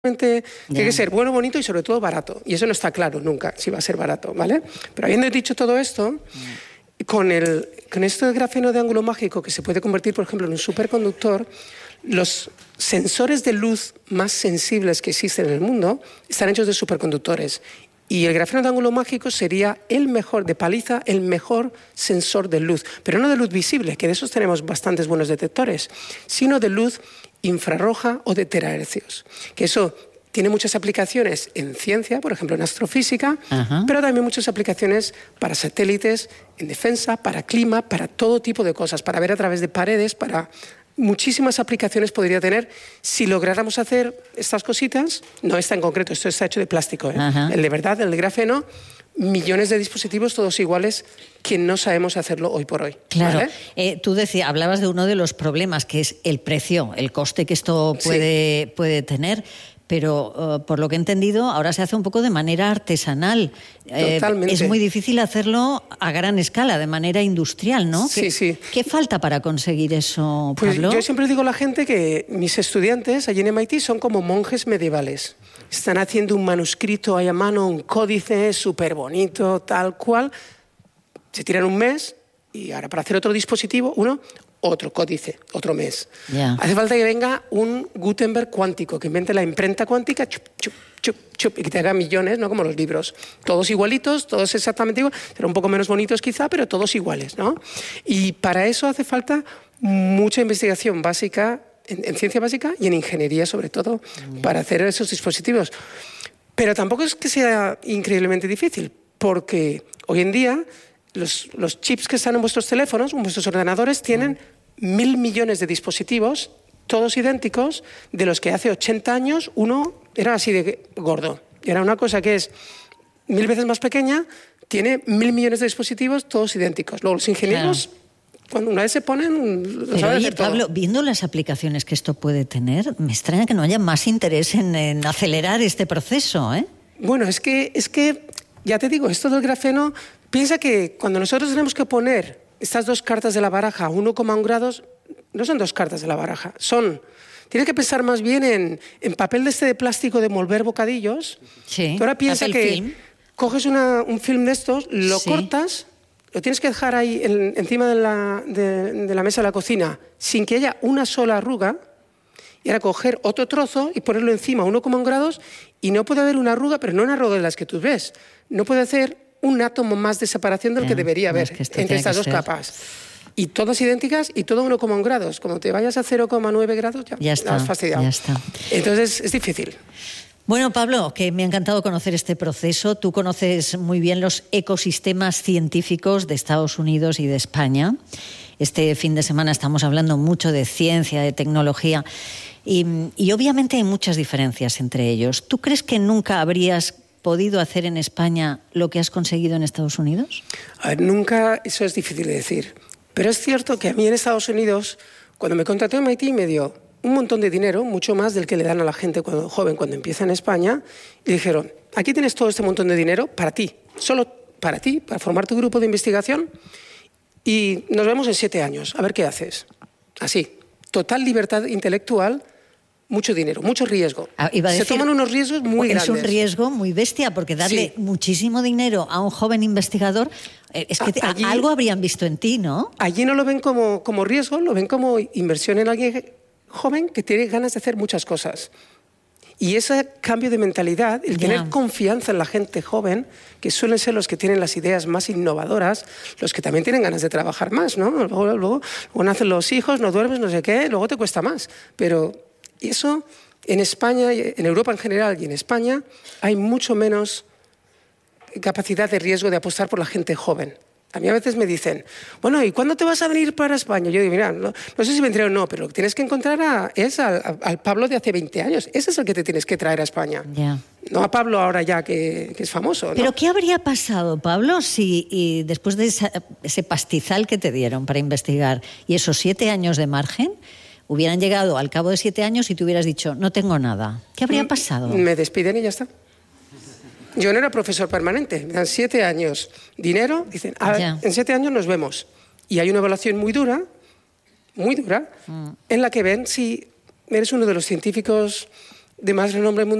Tiene que ser bueno, bonito y sobre todo barato. Y eso no está claro nunca si va a ser barato, ¿vale? Pero habiendo dicho todo esto, con esto del grafeno de ángulo mágico que se puede convertir, por ejemplo, en un superconductor, los sensores de luz más sensibles que existen en el mundo están hechos de superconductores. Y el grafeno de ángulo mágico sería el mejor, de paliza, el mejor sensor de luz. Pero no de luz visible, que de esos tenemos bastantes buenos detectores, sino de luz infrarroja o de terahercios. Que eso tiene muchas aplicaciones en ciencia, por ejemplo en astrofísica, pero también muchas aplicaciones para satélites, en defensa, para clima, para todo tipo de cosas, para ver a través de paredes, para muchísimas aplicaciones podría tener si lográramos hacer estas cositas. No esta en concreto, esto está hecho de plástico, ¿eh? El de verdad, el de grafeno, millones de dispositivos todos iguales que no sabemos hacerlo hoy por hoy. Claro. ¿Vale? Tú hablabas de uno de los problemas, que es el precio, el coste que esto puede tener. Pero por lo que he entendido, ahora se hace un poco de manera artesanal. Totalmente. Es muy difícil hacerlo a gran escala, de manera industrial, ¿no? Sí, sí. ¿Qué falta para conseguir eso, Pues Pablo? yo siempre digo a la gente que mis estudiantes allí en MIT son como monjes medievales. Están haciendo un manuscrito ahí a mano, un códice súper bonito, tal cual. Se tiran un mes y ahora para hacer otro dispositivo, otro códice, otro mes. Hace falta que venga un Gutenberg cuántico, que invente la imprenta cuántica, chup, chup, chup, chup, y que te haga millones, ¿no? Como los libros. Todos igualitos, todos exactamente iguales, pero un poco menos bonitos quizá, pero todos iguales, ¿no? Y para eso hace falta mucha investigación básica, en ciencia básica y en ingeniería sobre todo, para hacer esos dispositivos. Pero tampoco es que sea increíblemente difícil, porque hoy en día los chips que están en vuestros teléfonos, en vuestros ordenadores, tienen 1.000 millones de dispositivos, todos idénticos, de los que hace 80 años uno era así de gordo. Era una cosa que es 1.000 veces más pequeña, tiene 1.000 millones de dispositivos, todos idénticos. Luego los ingenieros, cuando una vez se ponen, lo saben hacer todo. Pablo, viendo las aplicaciones que esto puede tener, me extraña que no haya más interés en acelerar este proceso, ¿eh? Bueno, es que, ya te digo, esto del grafeno, piensa que cuando nosotros tenemos que poner estas dos cartas de la baraja a 1,1 grados, no son dos cartas de la baraja, tienes que pensar más bien en papel de plástico de envolver bocadillos. Sí. Tú ahora piensa que film. coges un film de estos, lo cortas, lo tienes que dejar ahí encima de la mesa de la cocina sin que haya una sola arruga, y ahora coger otro trozo y ponerlo encima a 1,1 grados y no puede haber una arruga, pero no una arruga de las que tú ves. No puede hacer un átomo más de separación del que debería haber entre estas dos capas. Y todas idénticas y todo 1,1 grados. Como te vayas a 0,9 grados, ya has fastidiado. Ya está. Entonces es difícil. Bueno, Pablo, que me ha encantado conocer este proceso. Tú conoces muy bien los ecosistemas científicos de Estados Unidos y de España. Este fin de semana estamos hablando mucho de ciencia, de tecnología, y obviamente hay muchas diferencias entre ellos. ¿Tú crees que nunca habrías podido hacer en España lo que has conseguido en Estados Unidos? A ver, nunca, eso es difícil de decir. Pero es cierto que a mí en Estados Unidos, cuando me contrató en MIT, me dio un montón de dinero, mucho más del que le dan a la gente joven cuando empieza en España, y dijeron, aquí tienes todo este montón de dinero para ti, solo para ti, para formar tu grupo de investigación, y nos vemos en 7 años, a ver qué haces. Así, total libertad intelectual, mucho dinero, mucho riesgo. Se toman unos riesgos muy grandes. Es un riesgo muy bestia, porque darle muchísimo dinero a un joven investigador, es que allí, algo habrían visto en ti, ¿no? Allí no lo ven como riesgo, lo ven como inversión en alguien joven que tiene ganas de hacer muchas cosas. Y ese cambio de mentalidad, el tener confianza en la gente joven, que suelen ser los que tienen las ideas más innovadoras, los que también tienen ganas de trabajar más, ¿no? Luego nacen los hijos, no duermes, no sé qué, luego te cuesta más. Pero eso en España, en Europa en general y en España, hay mucho menos capacidad de riesgo de apostar por la gente joven. A mí a veces me dicen, bueno, ¿y cuándo te vas a venir para España? Yo digo, mira, no sé si vendré o no, pero lo que tienes que encontrar es al Pablo de hace 20 años. Ese es el que te tienes que traer a España. No a Pablo ahora ya que es famoso, ¿no? ¿Pero qué habría pasado, Pablo, si después de ese pastizal que te dieron para investigar y esos 7 años de margen, hubieran llegado al cabo de 7 años y te hubieras dicho, no tengo nada? ¿Qué habría pasado? Me despiden y ya está. Yo no era profesor permanente, me dan 7 años, dinero, dicen, en 7 años nos vemos. Y hay una evaluación muy dura, en la que ven si eres uno de los científicos de más renombre mundial